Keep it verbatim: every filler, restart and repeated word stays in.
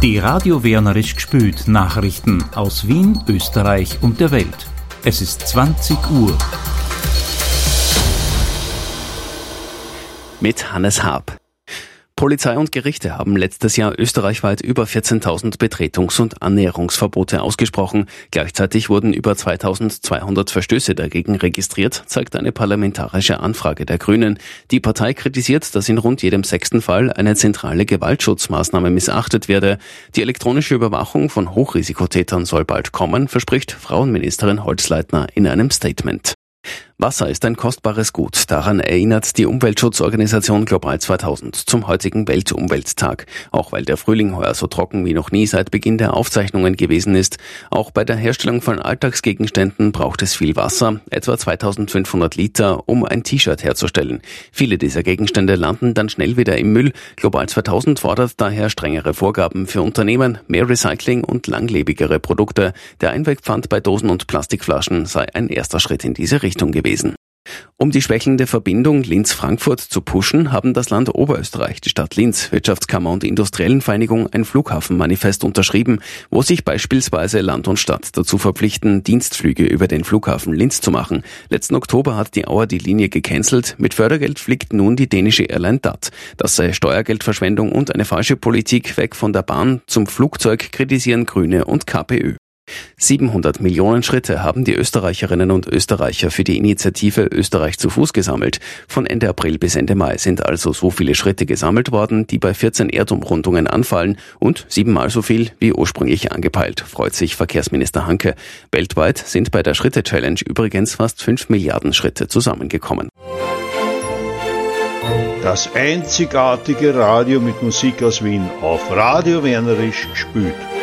Die Radio Wernerisch gespült Nachrichten aus Wien, Österreich und der Welt. Es ist zwanzig Uhr. Mit Hannes Haab. Polizei und Gerichte haben letztes Jahr österreichweit über vierzehntausend Betretungs- und Annäherungsverbote ausgesprochen. Gleichzeitig wurden über zweitausendzweihundert Verstöße dagegen registriert, zeigt eine parlamentarische Anfrage der Grünen. Die Partei kritisiert, dass in rund jedem sechsten Fall eine zentrale Gewaltschutzmaßnahme missachtet werde. Die elektronische Überwachung von Hochrisikotätern soll bald kommen, verspricht Frauenministerin Holzleitner in einem Statement. Wasser ist ein kostbares Gut. Daran erinnert die Umweltschutzorganisation Global zweitausend zum heutigen Weltumwelttag. Auch weil der Frühling heuer so trocken wie noch nie seit Beginn der Aufzeichnungen gewesen ist. Auch bei der Herstellung von Alltagsgegenständen braucht es viel Wasser, etwa zweitausendfünfhundert Liter, um ein T-Shirt herzustellen. Viele dieser Gegenstände landen dann schnell wieder im Müll. Global zweitausend fordert daher strengere Vorgaben für Unternehmen, mehr Recycling und langlebigere Produkte. Der Einwegpfand bei Dosen und Plastikflaschen sei ein erster Schritt in diese Richtung gewesen. Um die schwächelnde Verbindung Linz-Frankfurt zu pushen, haben das Land Oberösterreich, die Stadt Linz, Wirtschaftskammer und Industriellenvereinigung ein Flughafenmanifest unterschrieben, wo sich beispielsweise Land und Stadt dazu verpflichten, Dienstflüge über den Flughafen Linz zu machen. Letzten Oktober hat die Auer die Linie gecancelt. Mit Fördergeld fliegt nun die dänische Airline D A T. Das sei Steuergeldverschwendung und eine falsche Politik weg von der Bahn zum Flugzeug, kritisieren Grüne und K P Ö. siebenhundert Millionen Schritte haben die Österreicherinnen und Österreicher für die Initiative Österreich zu Fuß gesammelt. Von Ende April bis Ende Mai sind also so viele Schritte gesammelt worden, die bei vierzehn Erdumrundungen anfallen und siebenmal so viel wie ursprünglich angepeilt, freut sich Verkehrsminister Hanke. Weltweit sind bei der Schritte-Challenge übrigens fast fünf Milliarden Schritte zusammengekommen. Das einzigartige Radio mit Musik aus Wien auf Radio Wernerisch gespült.